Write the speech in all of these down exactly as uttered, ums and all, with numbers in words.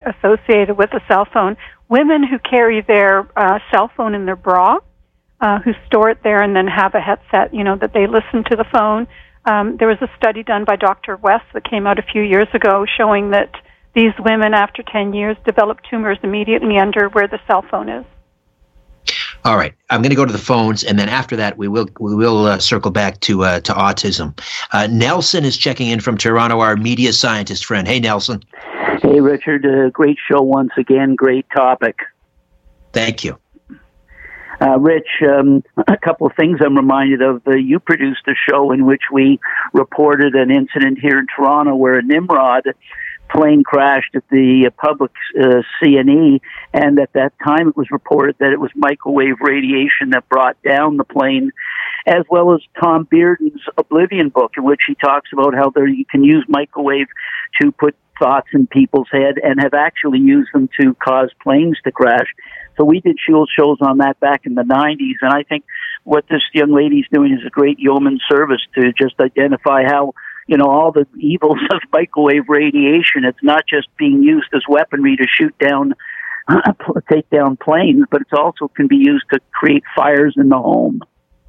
associated with a cell phone. Women who carry their uh, cell phone in their bra, uh, who store it there and then have a headset, you know, that they listen to the phone. Um, there was a study done by Doctor West that came out a few years ago showing that these women, after ten years, develop tumors immediately under where the cell phone is. All right, I'm going to go to the phones, and then after that, we will we will uh, circle back to uh, to autism. Uh, Nelson is checking in from Toronto, our media scientist friend. Hey, Nelson. Hey, Richard. Uh, great show once again. Great topic. Thank you. Uh, Rich, um, a couple of things I'm reminded of. Uh, you produced a show in which we reported an incident here in Toronto where a Nimrod plane crashed at the public uh, C and E, and at that time it was reported that it was microwave radiation that brought down the plane, as well as Tom Bearden's Oblivion book, in which he talks about how there you can use microwave to put thoughts in people's head and have actually used them to cause planes to crash. So we did shows on that back in the nineties, and I think what this young lady's doing is a great yeoman service to just identify how, you know, all the evils of microwave radiation. It's not just being used as weaponry to shoot down, take down planes, but it also can be used to create fires in the home.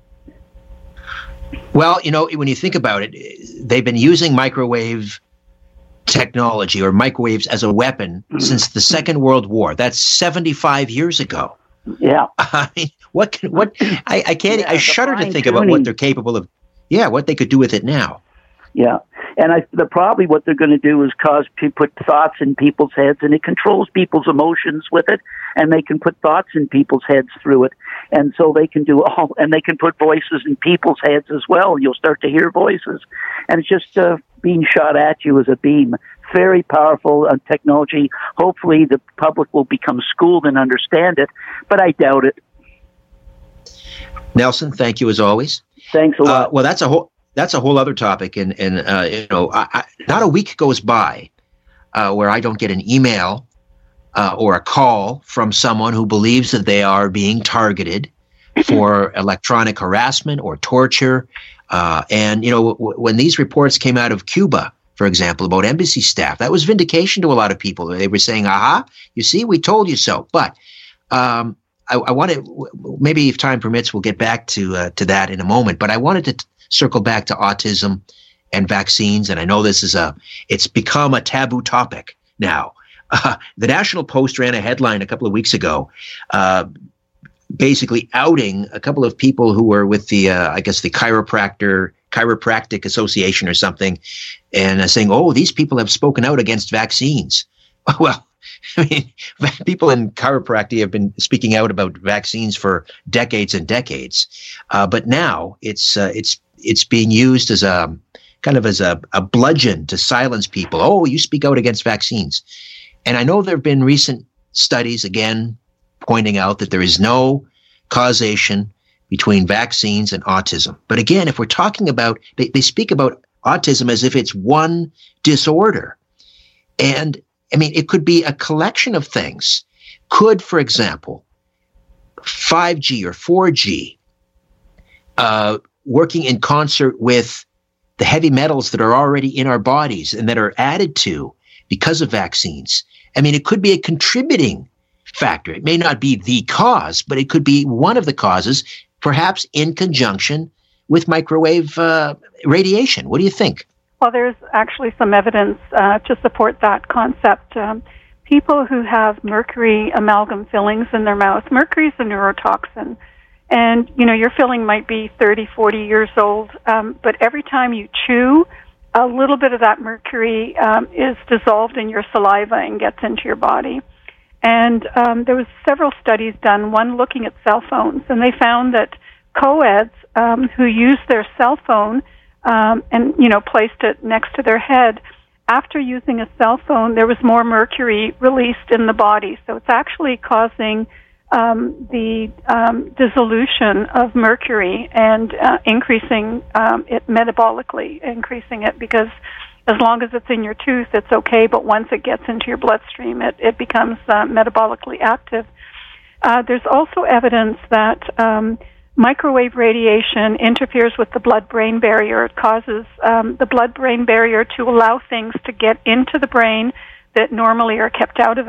Well, you know, when you think about it, they've been using microwave technology or microwaves as a weapon mm. since the Second World War. That's seventy-five years ago. Yeah. I mean, what can, what, I, I can't, yeah, I shudder to think about what they're capable of, yeah, what they could do with it now. Yeah. And I, the, probably what they're going to do is cause to put thoughts in people's heads, and it controls people's emotions with it, and they can put thoughts in people's heads through it. And so they can do all, and they can put voices in people's heads as well. You'll start to hear voices. And it's just uh, being shot at you as a beam. Very powerful uh, technology. Hopefully the public will become schooled and understand it, but I doubt it. Nelson, thank you as always. Thanks a lot. Uh, well, that's a whole that's a whole other topic, and and uh, you know, I, I, not a week goes by uh, where I don't get an email uh, or a call from someone who believes that they are being targeted for electronic harassment or torture. Uh, and you know, w- when these reports came out of Cuba, for example, about embassy staff, that was vindication to a lot of people. They were saying, "Aha, you see, we told you so." But um, I, I want to, maybe if time permits, we'll get back to uh, to that in a moment. But I wanted to t- circle back to autism and vaccines, and I know this is a, it's become a taboo topic now. Uh, the National Post ran a headline a couple of weeks ago, uh, basically outing a couple of people who were with the, uh, I guess, the chiropractor, chiropractic association or something, and uh, saying, "Oh, these people have spoken out against vaccines." Well, I mean, people in chiropractic have been speaking out about vaccines for decades and decades, uh, but now it's uh, it's it's being used as a kind of as a, a bludgeon to silence people. Oh, you speak out against vaccines, and I know there have been recent studies again pointing out that there is no causation between vaccines and autism. But again, if we're talking about, they, they speak about autism as if it's one disorder, and I mean, it could be a collection of things. Could, for example, five G or four G uh, working in concert with the heavy metals that are already in our bodies and that are added to because of vaccines. I mean, it could be a contributing factor. It may not be the cause, but it could be one of the causes, perhaps in conjunction with microwave uh, radiation. What do you think? Well, there's actually some evidence uh, to support that concept. Um, people who have mercury amalgam fillings in their mouth, mercury is a neurotoxin, and, you know, your filling might be thirty, forty years old, um, but every time you chew, a little bit of that mercury um, is dissolved in your saliva and gets into your body. And um, there was several studies done, one looking at cell phones, and they found that co-eds um, who used their cell phone Um, and, you know, placed it next to their head, after using a cell phone, there was more mercury released in the body. So it's actually causing um, the um, dissolution of mercury and uh, increasing um, it metabolically, increasing it, because as long as it's in your tooth, it's okay, but once it gets into your bloodstream, it, it becomes uh, metabolically active. Uh, there's also evidence that um, microwave radiation interferes with the blood-brain barrier. It causes um, the blood-brain barrier to allow things to get into the brain that normally are kept out of